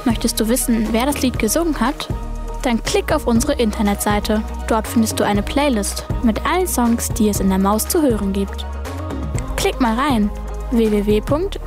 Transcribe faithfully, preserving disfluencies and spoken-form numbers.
Möchtest du wissen, wer das Lied gesungen hat? Dann klick auf unsere Internetseite. Dort findest du eine Playlist mit allen Songs, die es in der Maus zu hören gibt. Klick mal rein: w w w punkt